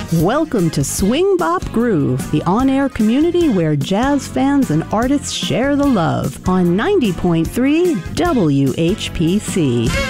Welcome to Swing Bop Groove, the on-air community where jazz fans and artists share the love on 90.3 WHPC.